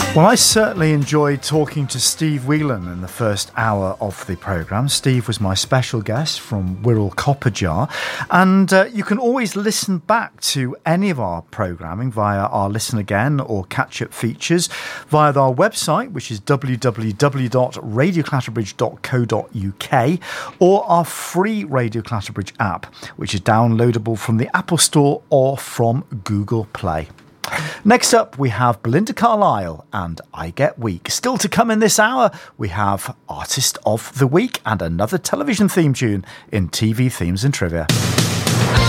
Well, I certainly enjoyed talking to Steve Whelan in the first hour of the programme. Steve was my special guest from Wirral Copperjar. And you can always listen back to any of our programming via our Listen Again or Catch-Up features via our website, which is www.radioclatterbridge.co.uk, or our free Radio Clatterbridge app, which is downloadable from the Apple Store or from Google Play. Next up, we have Belinda Carlisle and I Get Weak. Still to come in this hour, we have Artist of the Week and another television theme tune in TV Themes and Trivia.